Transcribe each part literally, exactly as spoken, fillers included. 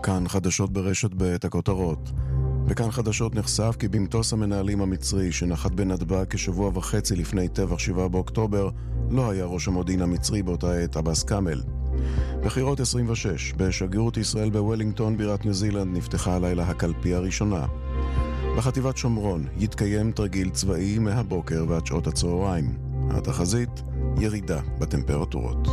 כאן חדשות ברשת ב' הכותרות. בכאן חדשות נחשף כי במטוס המנהלים המצרי שנחת בנתב"ג כשבוע וחצי לפני טבח שבעה באוקטובר לא היה ראש המודיעין המצרי באותה עת עבאס כאמל. בחירות עשרים ושש בשגרירות ישראל בוולינגטון בירת ניו זילנד נפתחה הלילה הקלפי הראשונה. בחטיבת שומרון יתקיים תרגיל צבאי מהבוקר ועד שעות הצהריים. התחזית ירידה בטמפרטורות.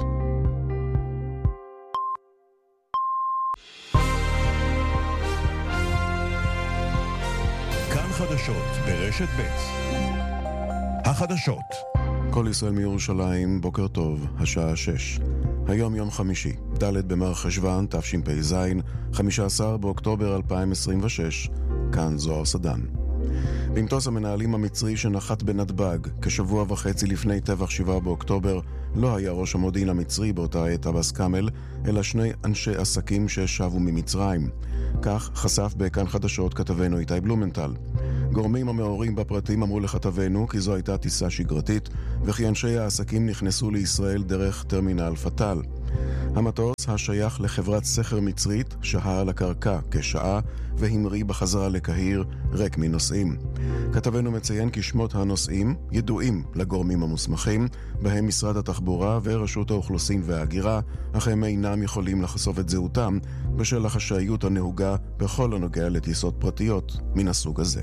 כאן חדשות ברשת ב' החדשות כל ישראל מירושלים, בוקר טוב, השעה שש. היום יום חמישי, ד' במר חשוון, תשפ"ז, חמישה עשר באוקטובר אלפיים עשרים ושש, כאן זוהר סדן. במטוס המנהלים המצרי שנחת בנתב"ג כשבוע וחצי לפני טבח שבעה באוקטובר לא היה ראש המודיעין המצרי באותה עת עבאס כאמל, אלא שני אנשי עסקים ששבו ממצרים. כך חשף בכאן חדשות כתבנו איתי בלומנטל. גורמים המעורים בפרטים אמרו לכתבנו כי זו הייתה טיסה שגרתית וכי אנשי העסקים נכנסו לישראל דרך טרמינל פטל. המטוס השייך לחברת סחר מצרית שהה על הקרקע כשעה והמריא בחזרה לקהיר ריק מנוסעים. כתבנו מציין כי שמות הנוסעים ידועים לגורמים המוסמכים, בהם משרד התחבורה ורשות האוכלוסין וההגירה, אך הם אינם יכולים לחשוף את זהותם בשל החשאיות הנהוגה בכל הנוגע לטיסות פרטיות מן הסוג הזה.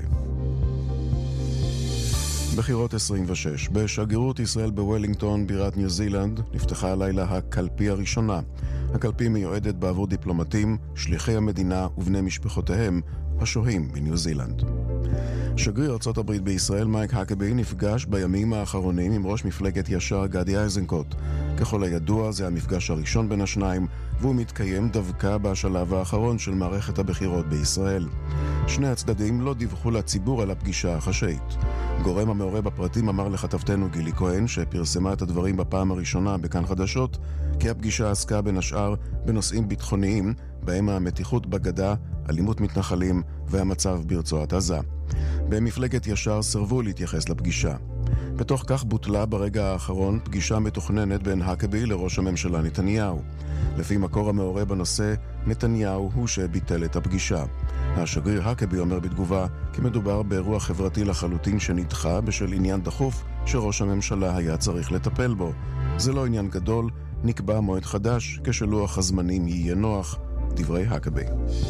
בחירות עשרים ושש בשגרירות ישראל בוולינגטון בירת ניו זילנד נפתחה הלילה הקלפי הראשונה. הקלפי מיועדת בעבור דיפלומטים, שליחי המדינה ובני משפחותיהם השוהים בניו זילנד. שגריר ארצות הברית בישראל מייק האקבי נפגש בימים האחרונים עם ראש מפלגת ישר גדי איזנקוט. ככל הידוע זה המפגש הראשון בין השניים, והוא מתקיים דווקא בשלב האחרון של מערכת הבחירות בישראל. שני הצדדים לא דיווחו לציבור על הפגישה החשאית. גורם המעורה בפרטים אמר לכתבתנו גילי כהן, שפרסמה את הדברים בפעם הראשונה בכאן חדשות, כי הפגישה עסקה בין השאר בנושאים ביטחוניים, בהם המתיחות בגדה, אלימות מתנחלים והמצב ברצועת עזה. במפלגת ישר סרבו להתייחס לפגישה. בתוך כך בוטלה ברגע האחרון פגישה מתוכננת בין האקבי לראש הממשלה נתניהו. לפי מקור המעורה בנושא, נתניהו הוא שביטל את הפגישה. השגריר האקבי אומר בתגובה כי מדובר באירוע חברתי לחלוטין שנדחה בשל עניין דחוף שראש הממשלה היה צריך לטפל בו. זה לא עניין גדול, נקבע מועד חדש כשלוח הזמנים יהיה נוח, דברי האקבי.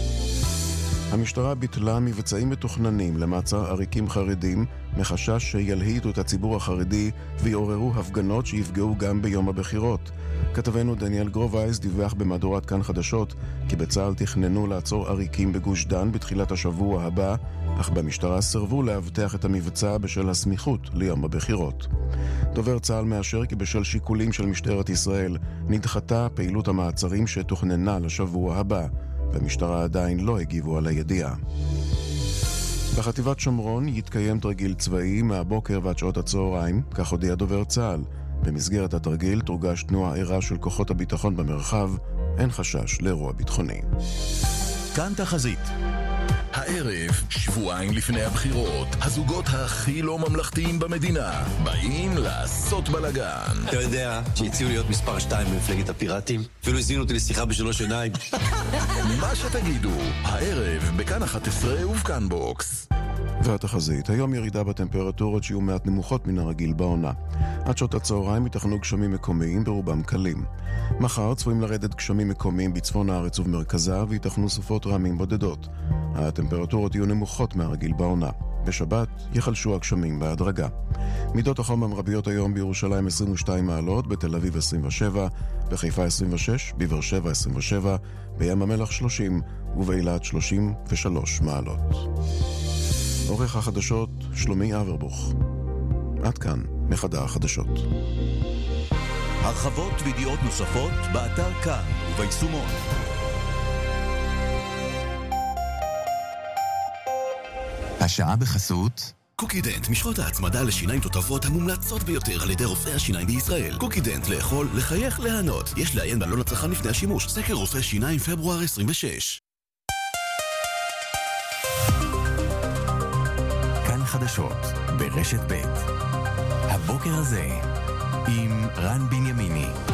המשטרה ביטלה מבצעים מתוכננים למעצר עריקים חרדים מחשש שילהיטו את הציבור החרדי ויעוררו הפגנות שיפגעו גם ביום הבחירות. כתבנו דניאל גרובייס דיווח במהדורת כאן חדשות כי בצה"ל תכננו לעצור עריקים בגוש דן בתחילת השבוע הבא, אך במשטרה סרבו להבטח את המבצע בשל הסמיכות ליום הבחירות. דובר צה"ל מאשר כי בשל שיקולים של משטרת ישראל נדחתה פעילות המעצרים שתוכננה לשבוע הבא. במשטרה עדיין לא הגיבו על הידיעה. בחטיבת שומרון יתקיים תרגיל צבאי מהבוקר ועד שעות הצהריים, כך הודיע דובר צה"ל. במסגרת התרגיל תורגש תנועה ערה של כוחות הביטחון במרחב, אין חשש לאירוע ביטחוני. כאן תחזית. הערב, שבועיים לפני הבחירות, הזוגות הכי לא ממלכתיים במדינה באים לעשות בלגן. אתה יודע שהציעו להיות מספר שתיים במפלגת הפיראטים? אפילו הזמינו אותי לשיחה בשלוש עיניים. מה שתגידו, הערב בכאן אחת עשרה ובכאן בוקס. והתחזית, היום ירידה בטמפרטורות שיהיו מעט נמוכות מן הרגיל בעונה. עד שעות הצהריים יתכנו גשמים מקומיים ברובם קלים. מחר צפויים לרדת גשמים מקומיים בצפון הארץ ובמרכזה ויתכנו סופות רעמים בודדות. הטמפרטורות יהיו נמוכות מהרגיל בעונה. בשבת יחלשו הגשמים בהדרגה. מידות החום המרביות היום בירושלים עשרים ושתיים מעלות, בתל אביב עשרים ושבע, בחיפה עשרים ושש, בבאר שבע עשרים ושבע, בים המלח שלושים ובאילת שלושים ושלוש מעלות. עורך החדשות שלומי אברבוך. עד כאן מחדר החדשות. הרחבות וידיעות נוספות באתר כאן וביישומון. השעה בחסות קוקידנט, משחות ההצמדה לשיניים תותבות המומלצות ביותר על ידי רופאי השיניים בישראל. קוקידנט, לאכול, לחייך, להנות. יש לעיין בעלון הצרכן לפני השימוש. סקר רופא שיניים פברואר עשרים ושש. כאן חדשות ברשת ב' הבוקר הזה עם רן בנימיני.